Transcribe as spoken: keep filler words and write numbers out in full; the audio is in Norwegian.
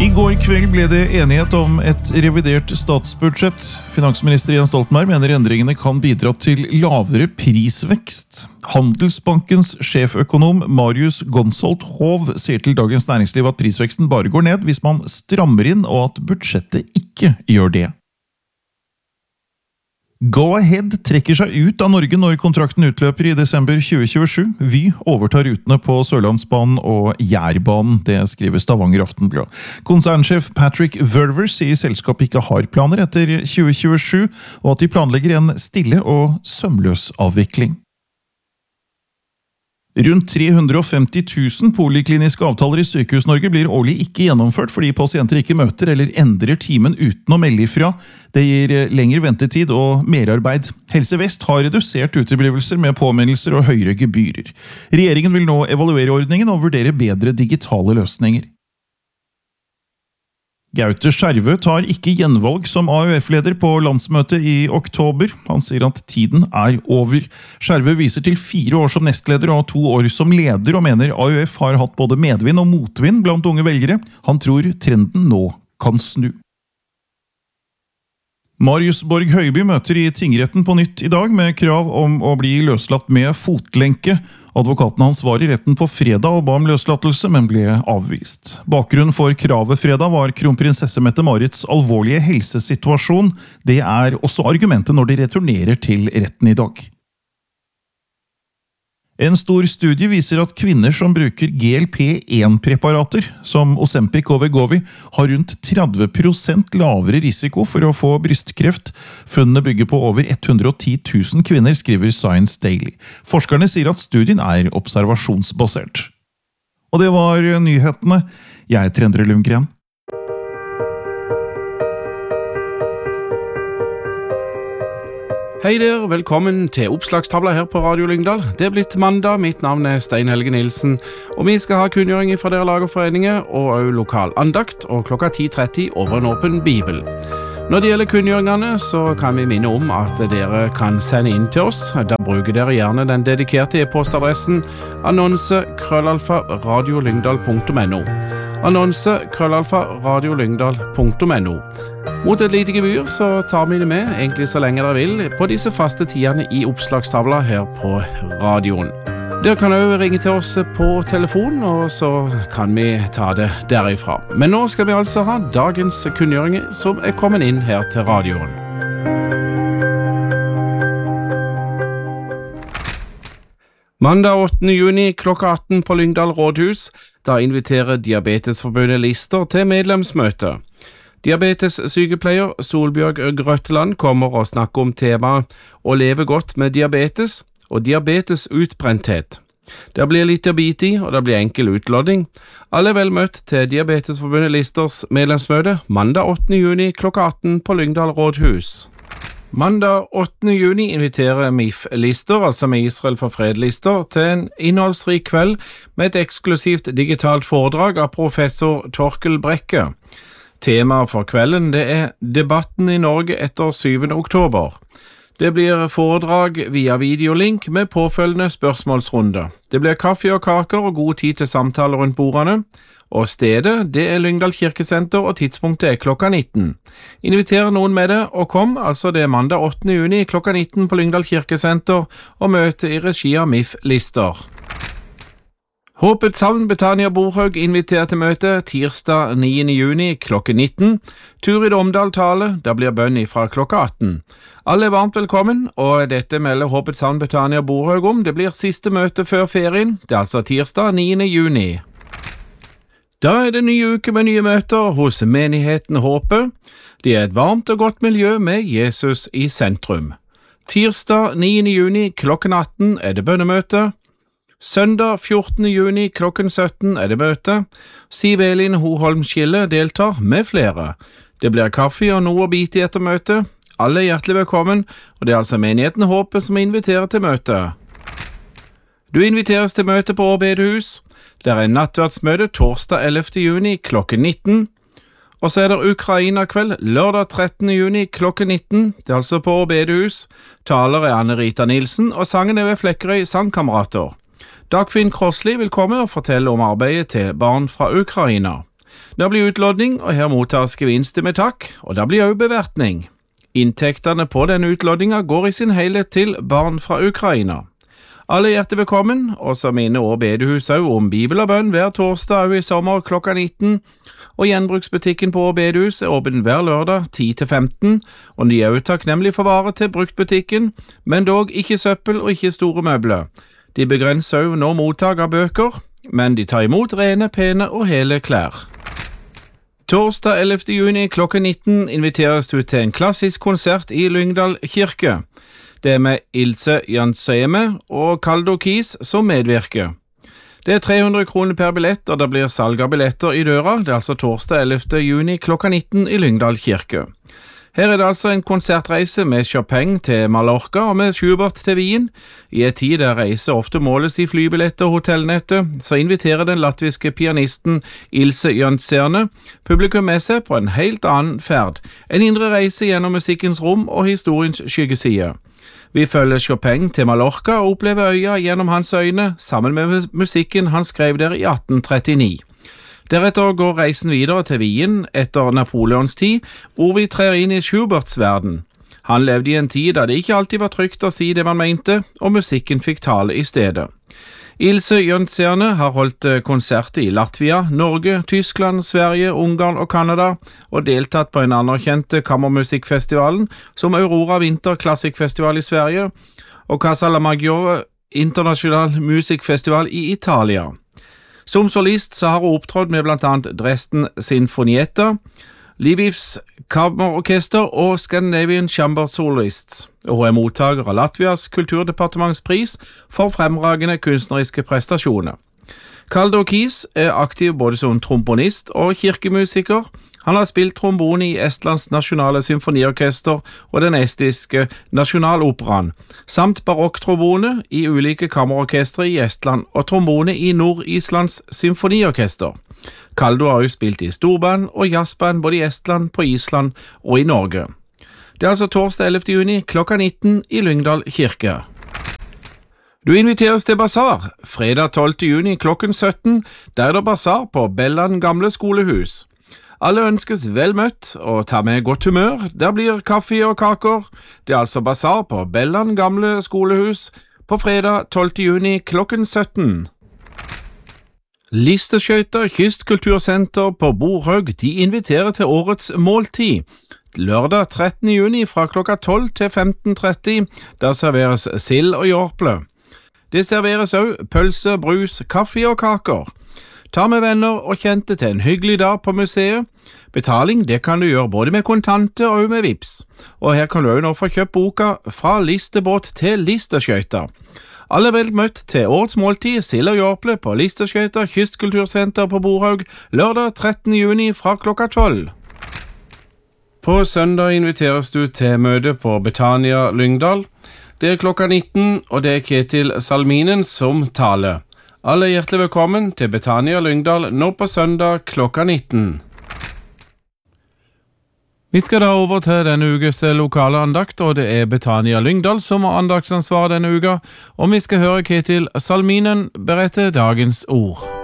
I går kveld ble det enighet om et revidert statsbudsjett. Finansminister Jens Stoltenberg mener endringene kan bidra til lavere prisvekst. Handelsbankens sjeføkonom Marius Gonsolt Hov sier til Dagens Næringsliv at prisveksten bare går ned hvis man strammer inn, og at budsjettet ikke gjør det. Go-Ahead trekker seg ut av Norge når kontrakten utløper i desember tjue tjuesju. Vy overtar rutene på Sørlandsbanen og Jærbanen, det skriver Stavanger Aftenblad. Konsernsjef Patrick Verver sier selskapet ikke har planer etter tjue tjuesju, og at de planlegger en stille og sømløs avvikling. Rundt tre hundre og femti tusen polikliniske avtaler i Sykehus-Norge blir årlig ikke gjennomført fordi pasienter ikke møter eller endrer timen uten å melde ifra. Det gir lengre ventetid og merarbeid. Helse Vest har redusert uteblivelser med påminnelser og høyere gebyrer. Regjeringen vil nå evaluere ordningen og vurdere bedre digitale løsninger. Gaute Skjervø tar ikke gjenvalg som A U F-leder på landsmøtet i oktober. Han sier at tiden er over. Skjervø viser til fire år som nestleder og to år som leder, og mener A U F har hatt både medvind og motvind blant unge velgere. Han tror trenden nå kan snu. Marius Borg Høiby møter i tingretten på nytt i dag med krav om å bli løslatt med fotlenke. Advokaten hans var i retten på fredag og ba om løslatelse, men ble avvist. Bakgrunnen for kravet fredag var kronprinsesse Mette-Marits alvorlige helsesituasjon. Det er også argumentet når de returnerer til retten i dag. En stor studie viser at kvinner som bruker G L P one preparater, som Ozempic og Wegovy, har rundt tretti prosent lavere risiko for å få brystkreft. Funnene bygger på over hundre og ti tusen kvinner, skriver Science Daily. Forskerne sier at studien er observasjonsbasert. Og det var nyhetene. Jeg er Endre Lundgren. Hei der, velkommen til oppslagstavla her på Radio Lyngdal. Det er blitt mandag, mitt navn er Stein Helge Nilsen, og vi skal ha kunngjøring fra dere lagerforeninger og også lokal andakt, og klokka ti tretti over en åpen bibel. Når det gjelder kunngjøringene, så kan vi minne om at dere kan sende inn til oss. Da bruker dere gjerne den dedikerte e-postadressen annonse krøllalfa radiolyngdal punktum no. Annonse krøllalfa radiolyngdal punktum no. Mot et lite gebyr så tar vi det med, egentlig så lenge dere vil, på disse faste tidene i oppslagstavla her på radioen. Dere kan også ringe til oss på telefon, og så kan vi ta det derifra. Men nå skal vi altså ha dagens kunngjøringer som er kommet inn her til radioen. Mandag åttende juni klokka atten på Lyngdal rådhus, da inviterer Diabetesforbundet Lister til medlemsmøte. Diabetessykepleier Solbjørg Grøtteland kommer og snakker om temaet å leve godt med diabetes og diabetesutbrenthet. Det blir litt å bite i, og det blir enkel utlodding. Alle er vel møtt til Diabetesforbundet Listers medlemsmøte mandag åttende juni klokka atten på Lyngdal rådhus. Mandag åttende juni inviterer M I F Lister, altså med Israel for fred Lister, til en innholdsrik kveld med et eksklusivt digitalt foredrag av professor Torkel Brekke. Temaet for kvelden det er debatten i Norge etter syvende oktober. Det blir foredrag via videolink med påfølgende spørsmålsrunde. Det blir kaffe og kaker og god tid til samtaler rundt bordene. Og stedet det er Lyngdal kirkesenter, og tidspunktet er klokka nitten. Inviter noen med det, og kom, altså det er mandag åttende juni klokka nitten på Lyngdal kirkesenter, og møte i regi av M I F Lister. Håpets Havn Betania Borhaug inviterer til møte tirsdag niende juni klokken nitten. Turid Omdal tale, da blir bønn fra klokka atten. Alle er varmt velkommen, og dette melder Håpets Havn Betania Borhaug om. Det blir siste møte før ferien, det er altså tirsdag niende juni. Da er det nye uke med nye møter hos menigheten Håpet. Det er et varmt og godt miljø med Jesus i sentrum. Tirsdag niende juni klokken atten er det bønnemøte. Søndag fjortende juni klokken sytten er det møte. Siv Elin Hoholm Skille deltar med flere. Det blir kaffe og noe å bite i etter møtet. Alle er hjertelig velkommen, og det er altså menigheten Håpet som inviterer til møte. Du inviteres til møte på Åbedehus. Det er en nattverdsmøte torsdag ellevte juni klokken nitten. Og så er det Ukraina-kveld lørdag trettende juni klokken nitten. Det er altså på Åbedehus. Taler er Anne-Rita Nilsen, og sangen er ved Flekkerøy Sangkamerater. Dagfinn Krossli vil komme og fortelle om arbeidet til barn fra Ukraina. Det blir utlodding, og her mottas gevinster med takk, og det blir også bevertning. Inntektene på denne utloddinga går i sin helhet til barn fra Ukraina. Alle hjertelig velkommen, og så minner også bedehus også om Bibel og bønn hver torsdag også i sommer klokka nitten, og gjenbruksbutikken på Å bedehus er åpen hver lørdag ti til femten, og de er også takknemlig for varer til bruktbutikken, men dog ikke søppel og ikke store møbler. De begrenser også nå mottak av bøker, men de tar imot rene, pene og hele klær. Torsdag ellevte juni klokka nitten inviteres du til en klassisk konsert i Lyngdal kirke. Det er med Ilse Jantseme og Kaldo Kis som medvirker. Det er tre hundre kroner per billett, og det blir salg av billetter i døra. Det er altså torsdag ellevte juni klokka nitten i Lyngdal kirke. Her er det altså en konsertreise med Chopin til Mallorca og med Schubert til Wien. I en tid der reiser ofte måles i flybilletter og hotellnettet, så inviterer den latviske pianisten Ilse Jantseme publikum med seg på en helt annen ferd. En indre reise gjennom musikkens rom og historiens skyggeside. Vi følger Chopin til Mallorca og opplever øya gjennom hans øyne, sammen med musikken han skrev der i atten trettini. Deretter går reisen videre til Wien etter Napoleons tid, hvor vi trer inn i Schuberts verden. Han levde i en tid da det ikke alltid var trygt å si det man mente, og musikken fikk tale i stedet. Ilse Jantseme har holdt konserter i Latvia, Norge, Tyskland, Sverige, Ungarn og Kanada, og deltatt på en anerkjent kammermusikkfestivalen som Aurora Winter Klassikkfestival i Sverige og Casala Maggiore International Musikfestival i Italia. Som solist så har hun opptrådt med blant annet Dresden Sinfonietta, Lvivs Kammerorkester og Scandinavian Chamber Soloists, og hun er mottaker av Latvias kulturdepartementspris for fremragende kunstneriske prestasjoner. Kaldo Kis er aktiv både som tromponist og kirkemusiker. Han har spilt trombone i Estlands nasjonale symfoniorkester og den estiske nasjonaloperaen, samt barokktrombone i ulike kammerorkestre i Estland og trombone i Nord-Islands symfoniorkester. Kaldo har jo spilt i storband og jazzband både i Estland, på Island og i Norge. Det er altså torsdag ellevte juni klokka nitten i Lyngdal kirke. Du inviteres til basar, fredag tolvte juni klokken sytten, der er det basar på Belland gamle skolehus. Alle ønskes vel møtt, og ta med godt humør. Der blir kaffe og kaker. Det er altså basar på Belland gamle skolehus på fredag tolvte juni klokken sytten. Listeskøyter Kystkultursenter på Borhaug, de inviterer til årets måltid. Lørdag trettende juni fra klokka tolv til femten tretti, der serveres sild og jorple. Det serveres også pølse, brus, kaffe og kaker. Ta med venner og kjente til en hyggelig dag på museet. Betaling det kan du gjøre både med kontanter og med vips. Og her kan du også nå få kjøpt boka Fra listebåt til listeskøyter. Alle er vel møtt til årets måltid, sild og jorple på Listeskøyter Kystkultursenter på Borhaug, lørdag trettende juni fra klokka tolv. På søndag inviteres du til møte på Betania Lyngdal. Det er klokka nitten, og det er Ketil Salminen som taler. Alle er hjertelig velkommen til Betania Lyngdal nå på søndag klokka nitten. Vi skal da over til denne ukes lokale andakt, og det er Betania Lyngdal som har andaktsansvar denne uka, og vi skal høre Ketil Salminen berette dagens ord.